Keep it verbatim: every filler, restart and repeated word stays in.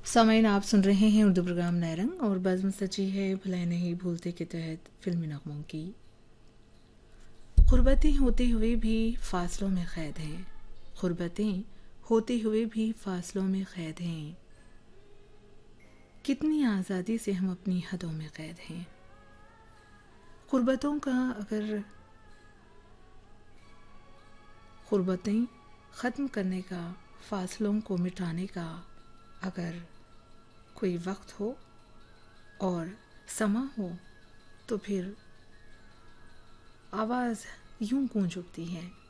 सामाइन आप सुन रहे हैं उर्दू प्रोग्राम नए रंग और बज़्म सची है भुलाए नहीं भूलते के तहत फिल्मी नगमों की। गुर्बतें होते हुए भी फासलों में क़ैद हैं, गुर्बतें होते हुए भी फासलों में क़ैद हैं। कितनी आज़ादी से हम अपनी हदों में क़ैद हैं। गुर्बतों का अगर गुर्बतें ख़त्म करने का, फासलों को मिटाने का अगर कोई वक्त हो और समा हो तो फिर आवाज़ यूं गूंज उठती है।